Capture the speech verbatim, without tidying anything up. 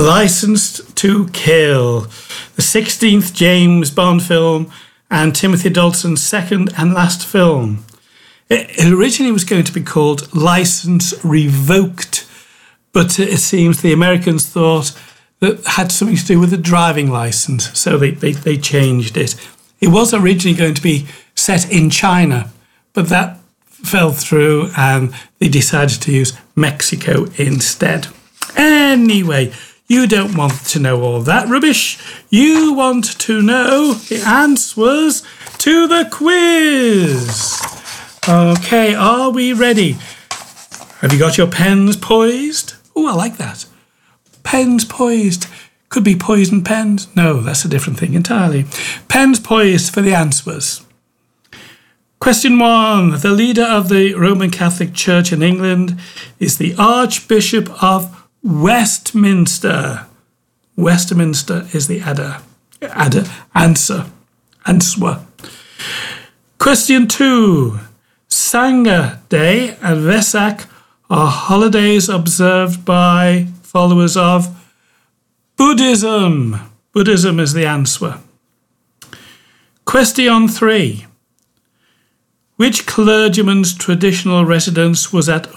Licensed to Kill, the sixteenth James Bond film and Timothy Dalton's second and last film. It originally was going to be called License Revoked, but it seems the Americans thought that had something to do with the driving license, so they, they, they changed it. It was originally going to be set in China, but that fell through and they decided to use Mexico instead. Anyway, you don't want to know all that rubbish. You want to know the answers to the quiz. Okay, are we ready? Have you got your pens poised? Oh, I like that. Pens poised. Could be poison pens. No, that's a different thing entirely. Pens poised for the answers. Question one. The leader of the Roman Catholic Church in England is the Archbishop of Westminster. Westminster is the adder. Adder. Answer. Answer. Question two. Sangha Day and Vesak are holidays observed by followers of Buddhism. Buddhism is the answer. Question three. Which clergyman's traditional residence was at